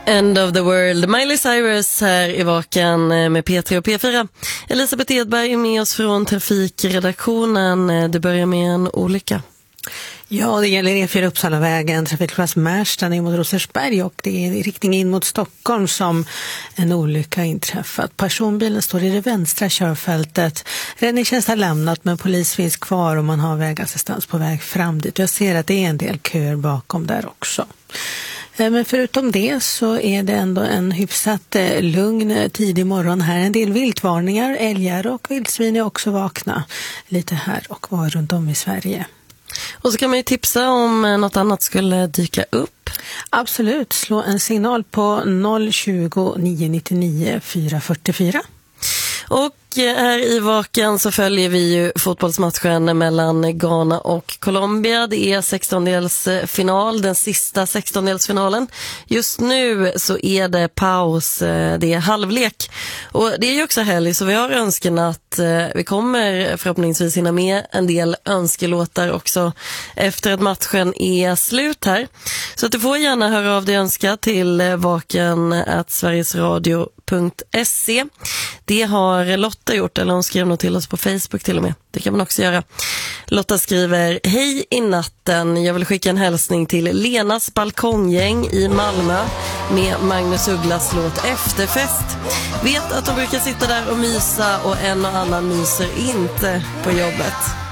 End of the World. Miley Cyrus här i Vaken med P3 och P4. Elisabeth Edberg är med oss från trafikredaktionen. Det börjar med en olycka. Ja, det gäller E4 Uppsalavägen, trafikplats Märsta ner mot Rosersberg, och det är i riktning in mot Stockholm som en olycka inträffat. Personbilen står i det vänstra körfältet. Räddningstjänst har lämnat, men polis finns kvar och man har vägassistans på väg fram dit. Jag ser att det är en del köer bakom där också. Men förutom det så är det ändå en hyfsat lugn tidig morgon här. En del viltvarningar, älgar och vildsvin är också vakna lite här och var runt om i Sverige. Och så kan man ju tipsa om något annat skulle dyka upp. Absolut, slå en signal på 020 999 444. Och här i Vaken så följer vi ju fotbollsmatchen mellan Ghana och Colombia. Det är 16-delsfinal, den sista 16-delsfinalen. Just nu så är det paus, det är halvlek. Och det är ju också helg, så vi har önskan att vi kommer förhoppningsvis hinna med en del önskelåtar också efter att matchen är slut här. Så att du får gärna höra av dig önska till vaken@sverigesradio.se. Det har Lotta gjort, eller hon skrev nog till oss på Facebook till och med. Det kan man också göra. Lotta skriver: Hej i natten, jag vill skicka en hälsning till Lenas balkonggäng i Malmö med Magnus Ugglas låt Efterfest. Vet att de brukar sitta där och mysa, och en och annan myser inte på jobbet.